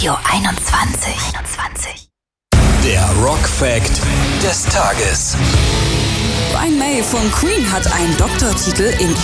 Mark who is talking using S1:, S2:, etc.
S1: Radio 21.
S2: Der Rock Fact des Tages.
S3: Brian May von Queen hat einen Doktortitel in